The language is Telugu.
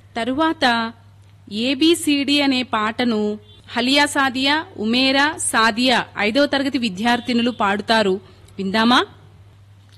తరువాత ఏబిసిడి అనే పాటను హలియా సాదియా, ఉమేరా, సాదియా 5వ తరగతి విద్యార్థినులు పాడుతారు. విందామా?